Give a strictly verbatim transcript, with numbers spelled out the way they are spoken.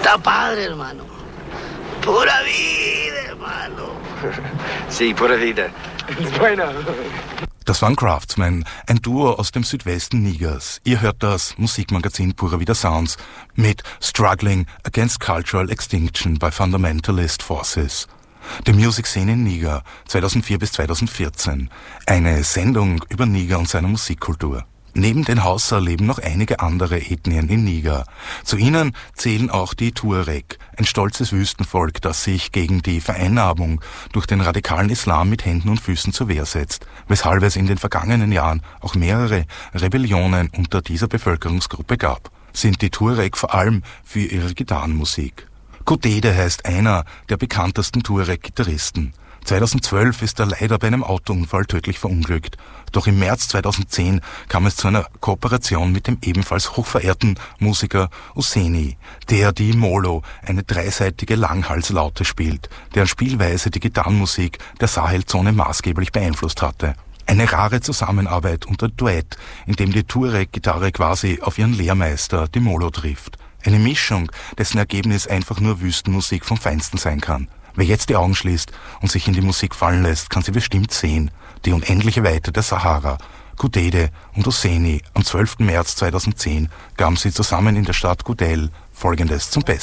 Está padre, hermano. Pura vida, hermano. Sí, pura vida. Bueno. Das waren Craftsmen, ein Duo aus dem Südwesten Nigers. Ihr hört das Musikmagazin Pura Vida Sounds mit Struggling Against Cultural Extinction by Fundamentalist Forces. Die Music Scene in Niger, zweitausendvier bis zweitausendvierzehn. Eine Sendung über Niger und seine Musikkultur. Neben den Hausa leben noch einige andere Ethnien in Niger. Zu ihnen zählen auch die Tuareg, ein stolzes Wüstenvolk, das sich gegen die Vereinnahmung durch den radikalen Islam mit Händen und Füßen zur Wehr setzt, weshalb es in den vergangenen Jahren auch mehrere Rebellionen unter dieser Bevölkerungsgruppe gab. Sind die Tuareg vor allem für ihre Gitarrenmusik. Kudede heißt einer der bekanntesten Tuareg-Gitarristen. zweitausendzwölf ist er leider bei einem Autounfall tödlich verunglückt. Doch im März zweitausendzehn kam es zu einer Kooperation mit dem ebenfalls hochverehrten Musiker Ousseni, der die Molo, eine dreiseitige Langhalslaute spielt, deren Spielweise die Gitarrenmusik der Sahelzone maßgeblich beeinflusst hatte. Eine rare Zusammenarbeit und ein Duett, in dem die Tuareg-Gitarre quasi auf ihren Lehrmeister, die Molo, trifft. Eine Mischung, dessen Ergebnis einfach nur Wüstenmusik vom Feinsten sein kann. Wer jetzt die Augen schließt und sich in die Musik fallen lässt, kann sie bestimmt sehen. Die unendliche Weite der Sahara. Kudede und Ousseni am zwölften März zweitausendzehn gaben sie zusammen in der Stadt Gudel Folgendes zum Besten.